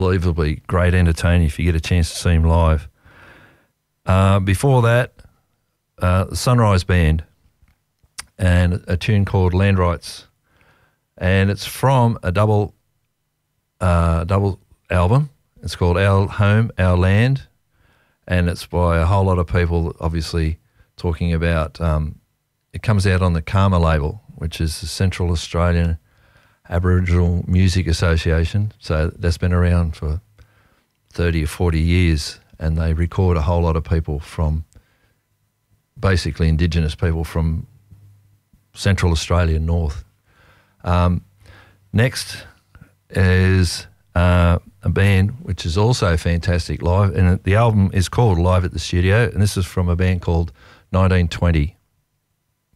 unbelievably great entertainer if you get a chance to see him live. Before that, the Sunrise Band and a tune called Land Rights. And it's from a double album. It's called Our Home, Our Land, and it's by a whole lot of people, obviously talking about, it comes out on the Karma label, which is the Central Australian Aboriginal Music Association. So that's been around for 30 or 40 years, and they record a whole lot of people from, basically Indigenous people from Central Australia north. Next is a band which is also fantastic live, and the album is called Live at the Studio, and this is from a band called 1920.